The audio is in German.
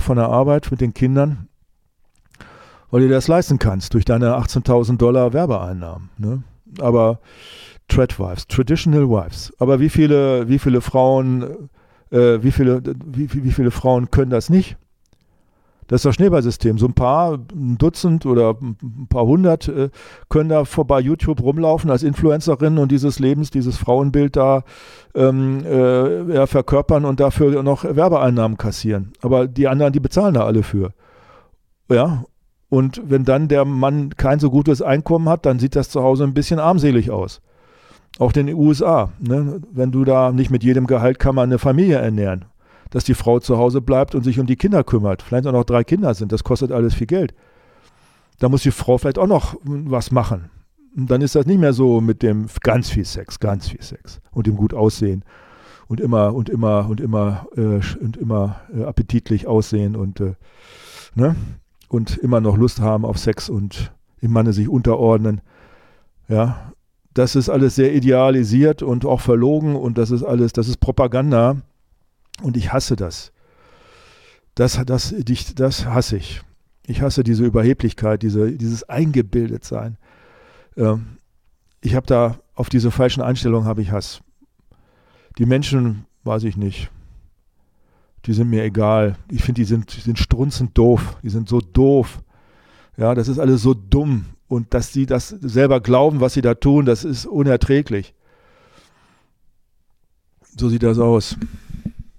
von der Arbeit mit den Kindern, weil du dir das leisten kannst durch deine $18.000 Werbeeinnahmen. Ne? Aber Tradwives, Traditional Wives. Aber wie viele Frauen, wie viele Frauen können das nicht? Das ist das Schneeballsystem. So ein Dutzend oder ein paar hundert können da bei YouTube rumlaufen als Influencerinnen und dieses Frauenbild da verkörpern und dafür noch Werbeeinnahmen kassieren. Aber die anderen, die bezahlen da alle für. Ja. Und wenn dann der Mann kein so gutes Einkommen hat, dann sieht das zu Hause ein bisschen armselig aus. Auch in den USA. Ne? Wenn du da nicht mit jedem Gehalt kann man eine Familie ernähren. Dass die Frau zu Hause bleibt und sich um die Kinder kümmert. Vielleicht auch noch 3 Kinder sind, das kostet alles viel Geld. Da muss die Frau vielleicht auch noch was machen. Und dann ist das nicht mehr so mit dem ganz viel Sex und dem gut aussehen und immer appetitlich aussehen und immer noch Lust haben auf Sex und im Manne sich unterordnen. Ja, das ist alles sehr idealisiert und auch verlogen und das ist Propaganda. Und ich hasse das. Das hasse ich. Ich hasse diese Überheblichkeit, dieses Eingebildetsein. Ich habe da, auf diese falschen Einstellungen habe ich Hass. Die Menschen, weiß ich nicht, die sind mir egal. Ich finde, die sind strunzend doof. Die sind so doof. Ja, das ist alles so dumm. Und dass sie das selber glauben, was sie da tun, das ist unerträglich. So sieht das aus.